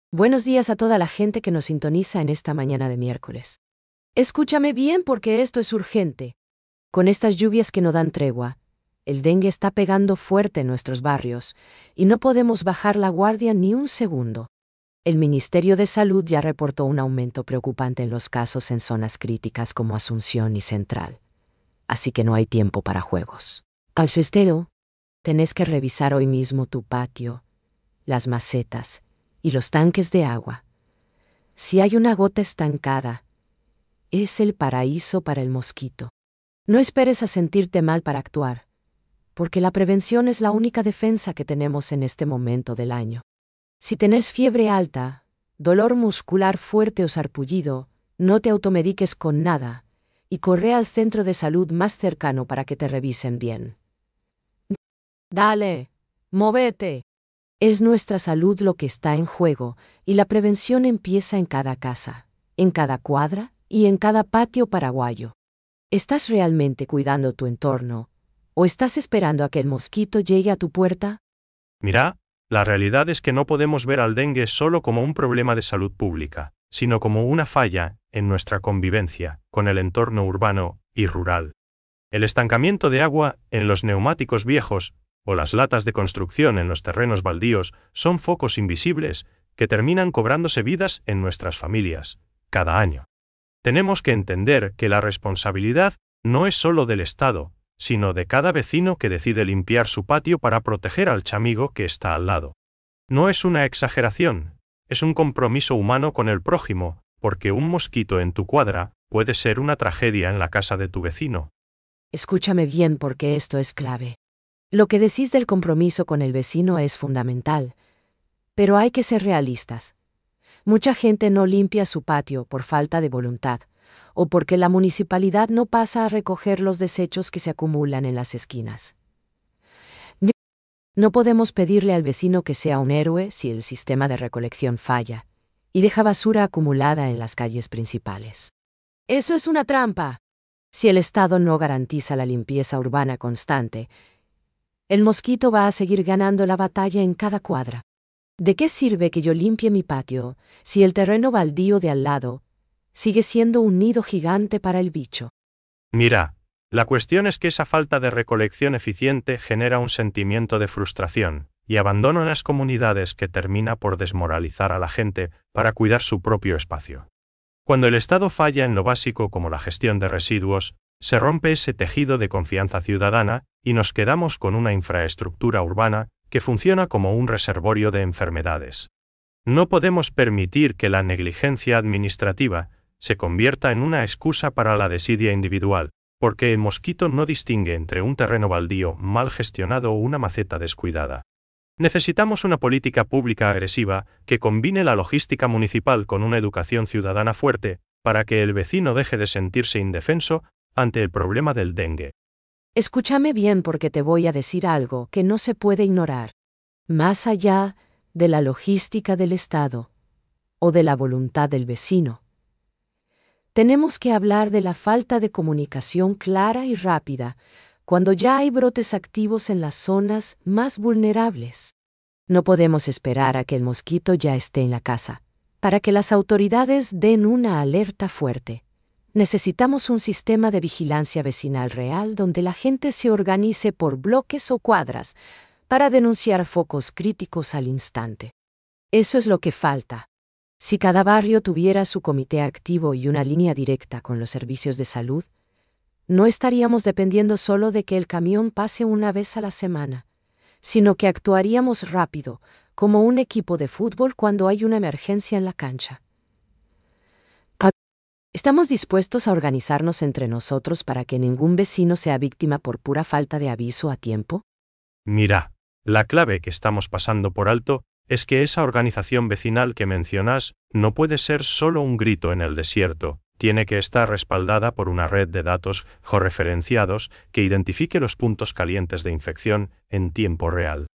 Buenos días a toda la gente que nos sintoniza en esta mañana de miércoles. Escúchame bien porque esto es urgente. Con estas lluvias que no dan tregua, el dengue está pegando fuerte en nuestros barrios y no podemos bajar la guardia ni un segundo. El Ministerio de Salud ya reportó un aumento preocupante en los casos en zonas críticas como Asunción y Central. Así que no hay tiempo para juegos. Al estero, tenés que revisar hoy mismo tu patio, las macetas y los tanques de agua. Si hay una gota estancada, es el paraíso para el mosquito. No esperes a sentirte mal para actuar, porque la prevención es la única defensa que tenemos en este momento del año. Si tenés fiebre alta, dolor muscular fuerte o sarpullido, no te automediques con nada y corre al centro de salud más cercano para que te revisen bien. Dale, móvete. Es nuestra salud lo que está en juego, y la prevención empieza en cada casa, en cada cuadra y en cada patio paraguayo. ¿Estás realmente cuidando tu entorno, o estás esperando a que el mosquito llegue a tu puerta? Mira, la realidad es que no podemos ver al dengue solo como un problema de salud pública, sino como una falla en nuestra convivencia con el entorno urbano y rural. El estancamiento de agua en los neumáticos viejos o las latas de construcción en los terrenos baldíos son focos invisibles que terminan cobrándose vidas en nuestras familias, cada año. Tenemos que entender que la responsabilidad no es solo del Estado, sino de cada vecino que decide limpiar su patio para proteger al chamigo que está al lado. No es una exageración, es un compromiso humano con el prójimo, porque un mosquito en tu cuadra puede ser una tragedia en la casa de tu vecino. Escúchame bien porque esto es clave. Lo que decís del compromiso con el vecino es fundamental, pero hay que ser realistas. Mucha gente no limpia su patio por falta de voluntad, o porque la municipalidad no pasa a recoger los desechos que se acumulan en las esquinas. No podemos pedirle al vecino que sea un héroe si el sistema de recolección falla y deja basura acumulada en las calles principales. Eso es una trampa. Si el Estado no garantiza la limpieza urbana constante, el mosquito va a seguir ganando la batalla en cada cuadra. ¿De qué sirve que yo limpie mi patio si el terreno baldío de al lado sigue siendo un nido gigante para el bicho? Mira, la cuestión es que esa falta de recolección eficiente genera un sentimiento de frustración y abandono en las comunidades que termina por desmoralizar a la gente para cuidar su propio espacio. Cuando el Estado falla en lo básico como la gestión de residuos, se rompe ese tejido de confianza ciudadana y nos quedamos con una infraestructura urbana que funciona como un reservorio de enfermedades. No podemos permitir que la negligencia administrativa se convierta en una excusa para la desidia individual, porque el mosquito no distingue entre un terreno baldío mal gestionado o una maceta descuidada. Necesitamos una política pública agresiva que combine la logística municipal con una educación ciudadana fuerte, para que el vecino deje de sentirse indefenso ante el problema del dengue. Escúchame bien porque te voy a decir algo que no se puede ignorar. Más allá de la logística del Estado o de la voluntad del vecino, tenemos que hablar de la falta de comunicación clara y rápida cuando ya hay brotes activos en las zonas más vulnerables. No podemos esperar a que el mosquito ya esté en la casa para que las autoridades den una alerta fuerte. Necesitamos un sistema de vigilancia vecinal real donde la gente se organice por bloques o cuadras para denunciar focos críticos al instante. Eso es lo que falta. Si cada barrio tuviera su comité activo y una línea directa con los servicios de salud, no estaríamos dependiendo solo de que el camión pase una vez a la semana, sino que actuaríamos rápido, como un equipo de fútbol cuando hay una emergencia en la cancha. ¿Estamos dispuestos a organizarnos entre nosotros para que ningún vecino sea víctima por pura falta de aviso a tiempo? Mira, la clave que estamos pasando por alto es que esa organización vecinal que mencionas no puede ser solo un grito en el desierto, tiene que estar respaldada por una red de datos georreferenciados que identifique los puntos calientes de infección en tiempo real.